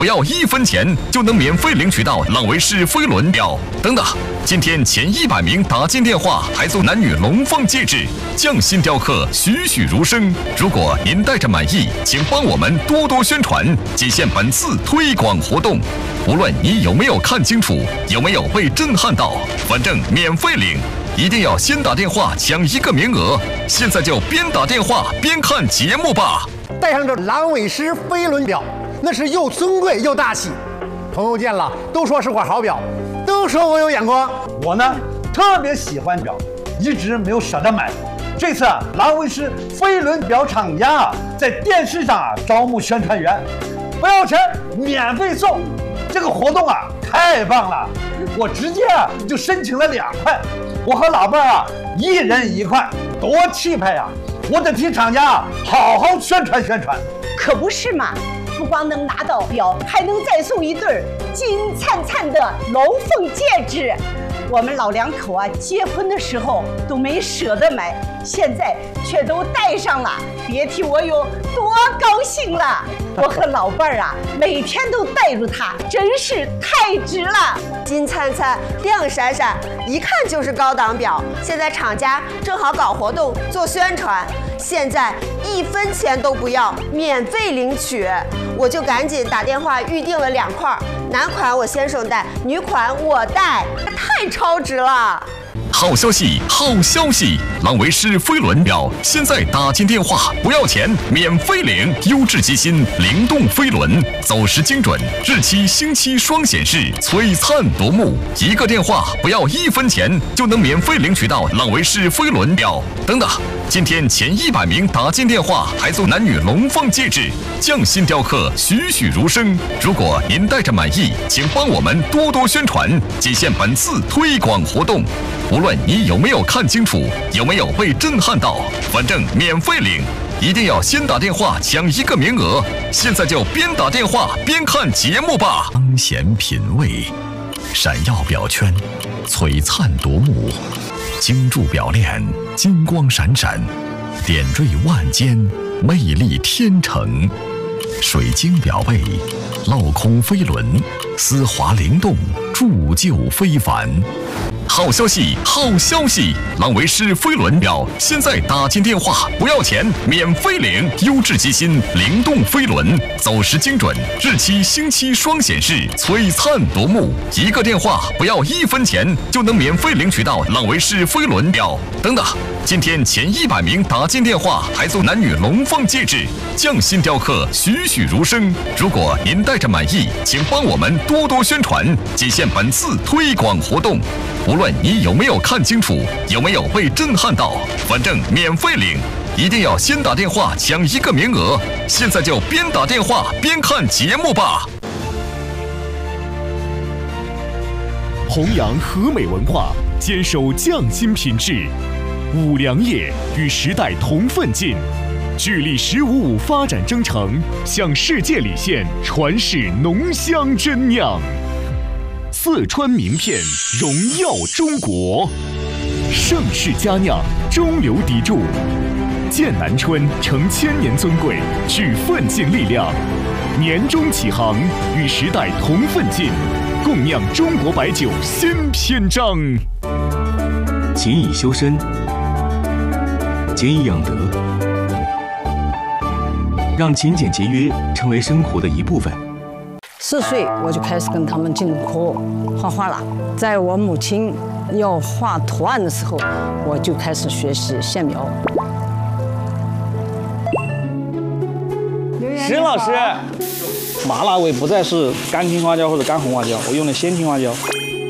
不要1分钱就能免费领取到朗维仕飞轮表。等等，今天前100名打进电话还送男女龙凤戒指，匠心雕刻，栩栩如生。如果您戴着满意，请帮我们多多宣传，仅限本次推广活动。无论你有没有看清楚，有没有被震撼到，反正免费领。一定要先打电话抢1个名额，现在就边打电话边看节目吧。 戴上这朗维仕飞轮表，那是又尊贵又大气。朋友见了都说是块好表，都说我有眼光。 我呢特别喜欢表，一直没有舍得买。这次朗维仕飞轮表厂家在电视上招募宣传员，不要钱免费送。这个活动太棒了，我直接就申请了2块。我和老伴儿1人1块，多气派呀！我得替厂家好好宣传宣传。 可不是嘛，不光能拿到表，还能再送1对金灿灿的龙凤戒指。我们老2口结婚的时候都没舍得买，现在却都戴上了，别提我有多高兴了。我和老伴儿每天都带着它，真是太值了。 金灿灿，亮闪闪，一看就是高档表。现在厂家正好搞活动做宣传，现在1分钱都不要，免费领取。我就赶紧打电话预定了2块，男款我先生戴，女款我戴，太超值了。 好消息，好消息！朗维仕飞轮表现在打进电话不要钱，免费领，优质机芯，灵动飞轮，走时精准，日期星期双显示，璀璨夺目。1个电话不要1分钱就能免费领取到朗维仕飞轮表。等等，今天前100名打进电话还送男女龙凤戒指，匠心雕刻，栩栩如生。如果您戴着满意，请帮我们多多宣传，仅限本次推广活动。无论你有没有看清楚，有没有被震撼到，反正免费领。一定要先打电话抢1个名额，现在就边打电话边看节目吧。彰显品味，闪耀表圈，璀璨夺目，精铸表链，金光闪闪，点缀万间，魅力天成。水晶表背，镂空飞轮，丝滑灵动，铸就非凡。好消息，好消息！朗维仕飞轮表现在打进电话不要钱，免费领，优质机芯，灵动飞轮，走时精准，日期星期双显示，璀璨夺目。1个电话不要1分钱就能免费领取到朗维仕飞轮表。等等，今天前100名打进电话还送男女龙凤戒指，匠心雕刻，栩栩如生。如果您戴着满意，请帮我们多多宣传，仅限本次推广活动。无论你有没有看清楚，有没有被震撼到，反正免费领。一定要先打电话抢1个名额，现在就边打电话边看节目吧。 弘扬和美文化，坚守匠心品质，五粮液与时代同奋进，聚力1055发展征程，向世界礼献传世浓香真酿。四川名片荣耀中国，盛世佳酿，中流砥柱。剑南春承1000年尊贵，具奋进力量。年终起航，与时代同奋进，共酿中国白酒新篇章。 勤以修身，俭以养德，让勤俭节约成为生活的一部分。 4岁我就开始跟他们进课画画了。在我母亲要画图案的时候，我就开始学习线描。 石老师，麻辣味不再是干青花椒或者干红花椒，我用的鲜青花椒。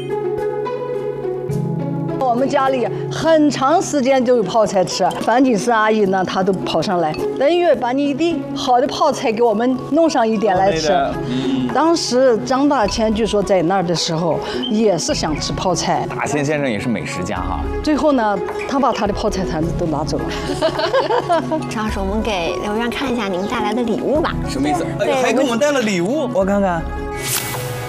我们家里很长时间就有泡菜吃，樊锦诗阿姨呢，她都跑上来，等于把你的好的泡菜给我们弄上一点来吃。当时张大千据说在那儿的时候也是想吃泡菜。 大千先生也是美食家哈。 最后呢，他把他的泡菜坛子都拿走了。 张老师，我们给刘院看一下您带来的礼物吧。 什么意思？ 对， 还给我们带了礼物，我看看。